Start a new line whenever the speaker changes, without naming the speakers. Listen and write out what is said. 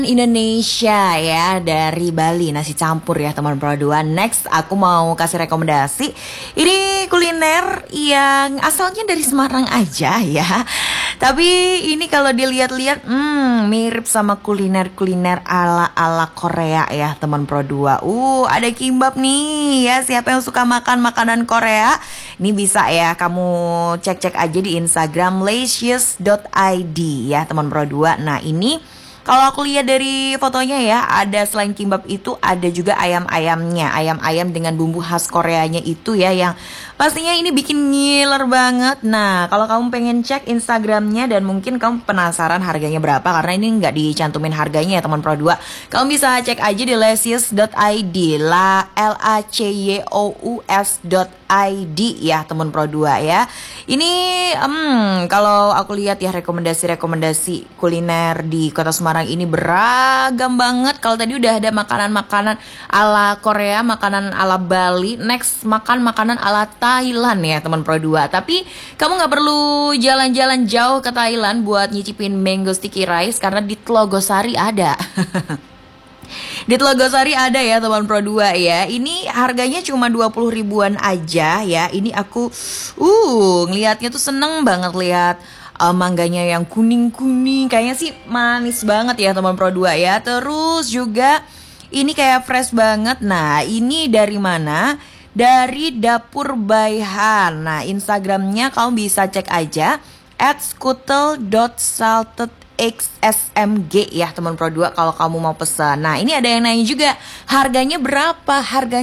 Indonesia ya, dari Bali, nasi campur ya teman Pro 2. Next aku mau kasih rekomendasi. Ini kuliner yang asalnya dari Semarang aja ya. Tapi ini kalau dilihat-lihat mirip sama kuliner-kuliner ala-ala Korea ya teman Pro 2. Ada kimbap nih ya. Siapa yang suka makan makanan Korea? Ini bisa ya kamu cek-cek aja di Instagram licious.id ya teman Pro 2. Nah, ini kalau aku lihat dari fotonya ya, ada selain kimbap itu ada juga ayam-ayamnya. Ayam-ayam dengan bumbu khas Koreanya itu ya, yang pastinya ini bikin ngiler banget. Nah, kalau kamu pengen cek Instagramnya dan mungkin kamu penasaran harganya berapa, karena ini nggak dicantumin harganya ya teman Pro 2. Kamu bisa cek aja di licious.id, LACYOUS.id ya teman Pro 2 ya. Ini kalau aku lihat ya rekomendasi kuliner di Kota Semarang ini beragam banget. Kalau tadi udah ada makanan-makanan ala Korea, makanan ala Bali, next makan makanan ala Thailand ya teman Pro 2. Tapi kamu nggak perlu jalan-jalan jauh ke Thailand buat nyicipin mango sticky rice, karena di Tlogosari ada. Di Tlogosari ada ya teman Pro 2 ya. Ini harganya cuma 20 ribuan aja ya. Ini aku ngelihatnya tuh seneng banget lihat mangganya yang kuning-kuning. Kayaknya sih manis banget ya teman Pro 2 ya. Terus juga ini kayak fresh banget. Nah, ini dari mana? Dari Dapur Baihan. Nah, Instagramnya kamu bisa cek aja @skutel.saltedxsmg ya teman Pro 2 kalau kamu mau pesan. Nah, ini ada yang nanya juga, harganya berapa? Harganya